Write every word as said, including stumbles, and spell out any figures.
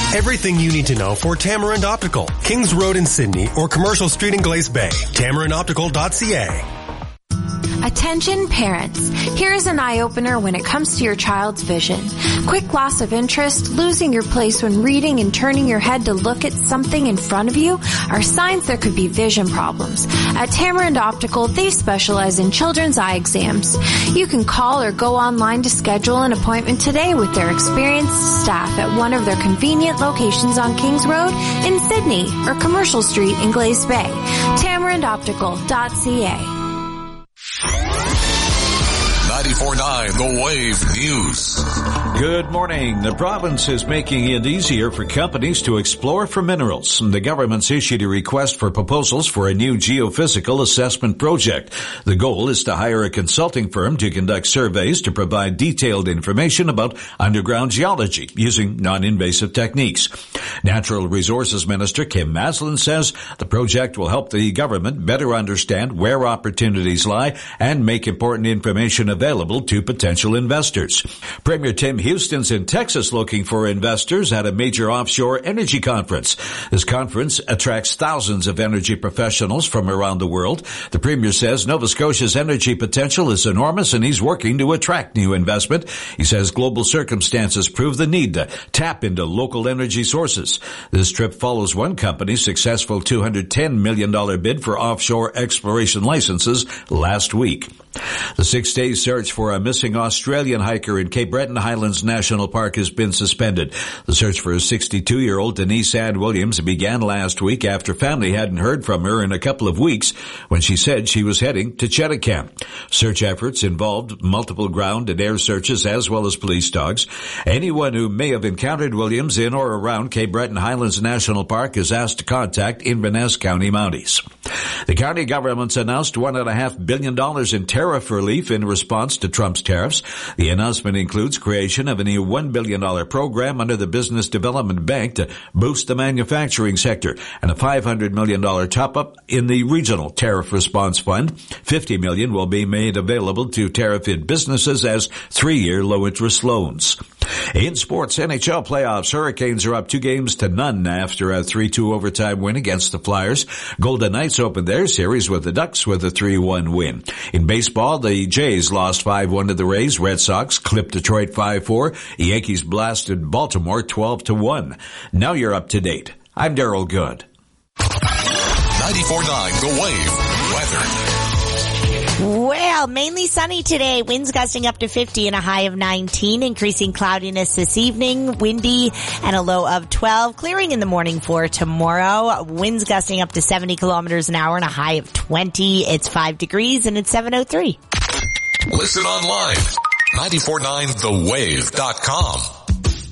Everything you need to know for Tamarind Optical, Kings Road in Sydney or Commercial Street in Glace Bay. tamarind optical dot c a. Attention parents. Here's an eye-opener when it comes to your child's vision. Quick loss of interest, losing your place when reading and turning your head to look at something in front of you are signs there could be vision problems. At Tamarind Optical, they specialize in children's eye exams. You can call or go online to schedule an appointment today with their experienced staff at one of their convenient locations on Kings Road in Sydney or Commercial Street in Glace Bay. tamarind optical dot c a. ninety-four point nine The Wave News. Good morning. The province is making it easier for companies to explore for minerals. The government's issued a request for proposals for a new geophysical assessment project. The goal is to hire a consulting firm to conduct surveys to provide detailed information about underground geology using non-invasive techniques. Natural Resources Minister Kim Maslin says the project will help the government better understand where opportunities lie and make important information available to potential investors. Premier Tim Houston's in Texas looking for investors at a major offshore energy conference. This conference attracts thousands of energy professionals from around the world. The Premier says Nova Scotia's energy potential is enormous and he's working to attract new investment. He says global circumstances prove the need to tap into local energy sources. This trip follows one company's successful two hundred ten million dollars bid for offshore exploration licenses last week. The six-day search for a missing Australian hiker in Cape Breton Highlands National Park has been suspended. The search for sixty-two-year-old Denise Ann Williams began last week after family hadn't heard from her in a couple of weeks when she said she was heading to Cheticamp. Search efforts involved multiple ground and air searches as well as police dogs. Anyone who may have encountered Williams in or around Cape Breton Highlands National Park is asked to contact Inverness County Mounties. The county government's announced one point five billion dollars in tariff relief in response to Trump's tariffs. The announcement includes creation of a new one billion dollars program under the Business Development Bank to boost the manufacturing sector and a five hundred million dollars top-up in the Regional Tariff Response Fund. fifty million dollars will be made available to tariff-hit businesses as three-year low-interest loans. In sports, N H L playoffs, Hurricanes are up two games to none after a three two overtime win against the Flyers. Golden Knights opened their series with the Ducks with a three one win. In baseball, the Jays lost five one to the Rays. Red Sox clipped Detroit five four. The Yankees blasted Baltimore twelve to one. Now you're up to date. I'm Daryl Good. ninety-four point nine The Wave weather. Well, mainly sunny today. Winds gusting up to fifty and a high of nineteen. Increasing cloudiness this evening. Windy and a low of twelve. Clearing in the morning for tomorrow. Winds gusting up to seventy kilometers an hour and a high of twenty. It's five degrees and it's seven oh three. Listen online. nine four nine the wave dot com.